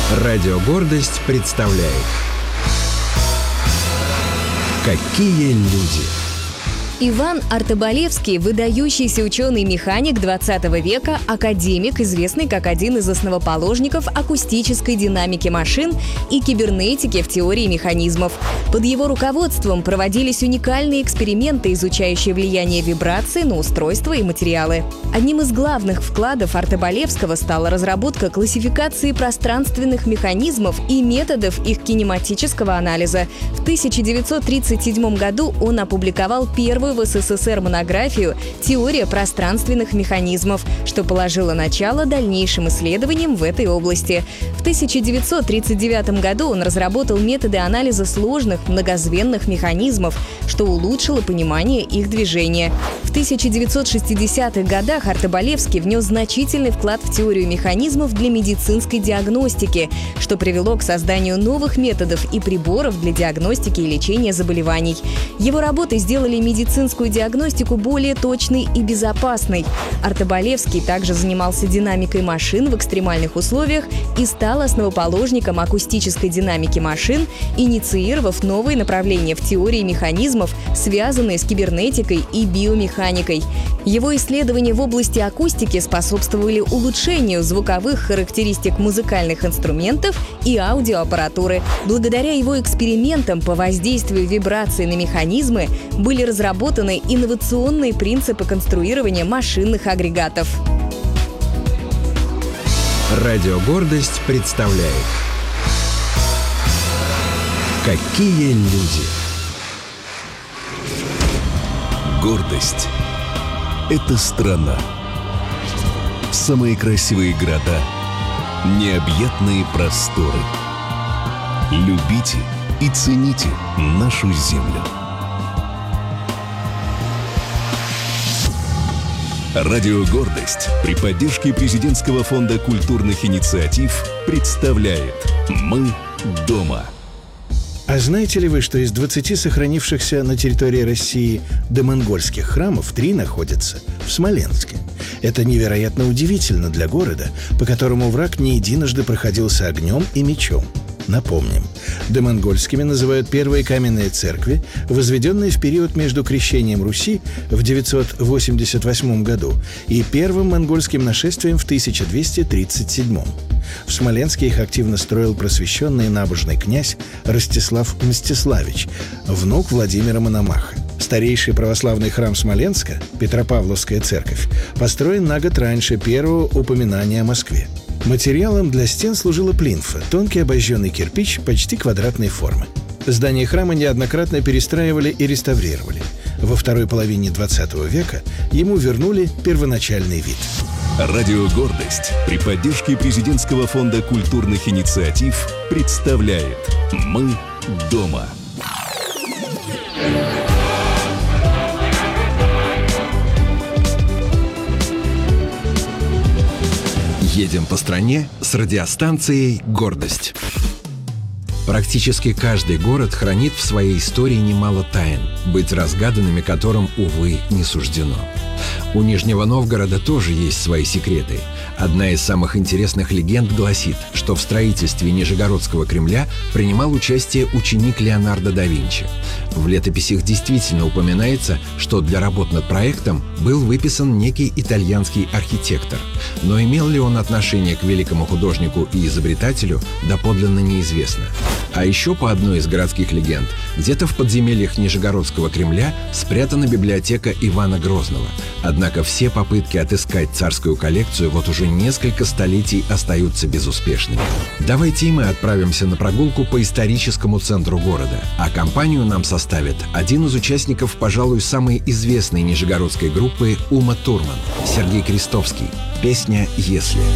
Радио «Гордость» представляет «Какие люди». Иван Артобалевский – выдающийся ученый-механик 20 века, академик, известный как один из основоположников акустической динамики машин и кибернетики в теории механизмов. Под его руководством проводились уникальные эксперименты, изучающие влияние вибраций на устройства и материалы. Одним из главных вкладов Артобалевского стала разработка классификации пространственных механизмов и методов их кинематического анализа. В 1937 году он опубликовал первую в СССР монографию «Теория пространственных механизмов», что положило начало дальнейшим исследованиям в этой области. В 1939 году он разработал методы анализа сложных многозвенных механизмов, что улучшило понимание их движения. В 1960-х годах Артобалевский внес значительный вклад в теорию механизмов для медицинской диагностики, что привело к созданию новых методов и приборов для диагностики и лечения заболеваний. Его работы сделали медицинскую диагностику более точной и безопасной. Артобалевский также занимался динамикой машин в экстремальных условиях и стал основоположником акустической динамики машин, инициировав новые направления в теории механизмов, связанные с кибернетикой и биомеханикой. Его исследования в области акустики способствовали улучшению звуковых характеристик музыкальных инструментов и аудиоаппаратуры. Благодаря его экспериментам по воздействию вибраций на механизмы были разработаны инновационные принципы конструирования машинных агрегатов. Радио «Гордость» представляет «Какие люди». Гордость — это страна. Самые красивые города, необъятные просторы. Любите и цените нашу землю. Радио «Гордость» при поддержке Президентского фонда культурных инициатив представляет «Мы дома». А знаете ли вы, что из 20 сохранившихся на территории России домонгольских храмов 3 находятся в Смоленске? Это невероятно удивительно для города, по которому враг не единожды проходился огнем и мечом. Напомним, домонгольскими называют первые каменные церкви, возведенные в период между крещением Руси в 988 году и первым монгольским нашествием в 1237. В Смоленске их активно строил просвещенный набожный князь Ростислав Мстиславич, внук Владимира Мономаха. Старейший православный храм Смоленска, Петропавловская церковь, построен на год раньше первого упоминания о Москве. Материалом для стен служила плинфа, тонкий обожженный кирпич почти квадратной формы. Здание храма неоднократно перестраивали и реставрировали. Во второй половине XX века ему вернули первоначальный вид. Радио «Гордость» при поддержке Президентского фонда культурных инициатив представляет «Мы дома». Едем по стране с радиостанцией «Гордость». Практически каждый город хранит в своей истории немало тайн, быть разгаданными которым, увы, не суждено. У Нижнего Новгорода тоже есть свои секреты. Одна из самых интересных легенд гласит, что в строительстве Нижегородского Кремля принимал участие ученик Леонардо да Винчи. В летописях действительно упоминается, что для работ над проектом был выписан некий итальянский архитектор. Но имел ли он отношение к великому художнику и изобретателю, доподлинно неизвестно. А еще по одной из городских легенд, где-то в подземельях Нижегородского Кремля спрятана библиотека Ивана Грозного. Однако все попытки отыскать царскую коллекцию вот уже несколько столетий остаются безуспешными. Давайте и мы отправимся на прогулку по историческому центру города. А компанию нам составит один из участников, пожалуй, самой известной нижегородской группы «Ума Турман» — Сергей Крестовский. Песня «Если».